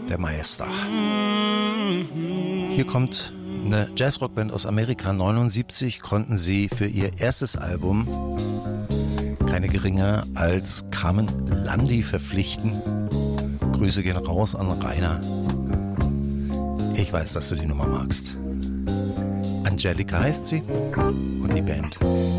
der Maestro. Hier kommt eine Jazzrockband aus Amerika. 1979 konnten sie für ihr erstes Album keine geringer als Carmen Lundy verpflichten. Grüße gehen raus an Rainer. Ich weiß, dass du die Nummer magst. Angelica heißt sie und die Band